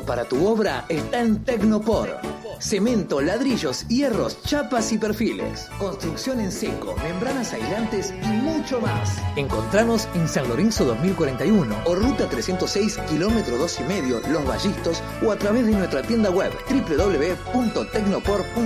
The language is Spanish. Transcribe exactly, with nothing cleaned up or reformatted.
para tu obra está en Tecnopor. Cemento, ladrillos, hierros, chapas y perfiles. Construcción en seco, membranas aislantes y mucho más. Encontranos en San Lorenzo dos mil cuarenta y uno o Ruta trescientos seis, kilómetro dos y medio, Los Vallistos, o a través de nuestra tienda web doble u doble u doble u punto tecnopor punto com.